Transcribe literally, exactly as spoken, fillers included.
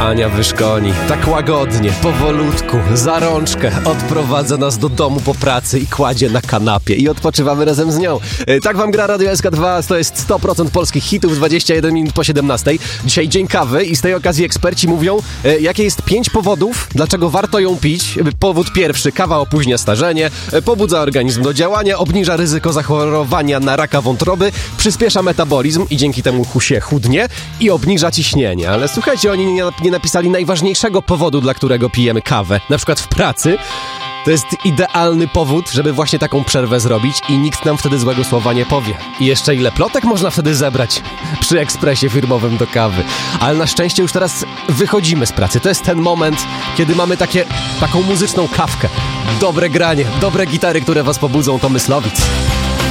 Ania Wyszkoni tak łagodnie, powolutku, za rączkę odprowadza nas do domu po pracy i kładzie na kanapie i odpoczywamy razem z nią. Tak wam gra Radio S K dwa, to jest sto procent polskich hitów, dwadzieścia jeden minut po siedemnastej. Dzisiaj dzień kawy i z tej okazji eksperci mówią, jakie jest pięć powodów, dlaczego warto ją pić. Powód pierwszy, kawa opóźnia starzenie, pobudza organizm do działania, obniża ryzyko zachorowania na raka wątroby, przyspiesza metabolizm i dzięki temu się chudnie i obniża ciśnienie. Ale słuchajcie, oni nie, nie napisali najważniejszego powodu, dla którego pijemy kawę. Na przykład w pracy. To jest idealny powód, żeby właśnie taką przerwę zrobić i nikt nam wtedy złego słowa nie powie. I jeszcze ile plotek można wtedy zebrać przy ekspresie firmowym do kawy. Ale na szczęście już teraz wychodzimy z pracy. To jest ten moment, kiedy mamy takie, taką muzyczną kawkę. Dobre granie, dobre gitary, które was pobudzą, to Myslowic.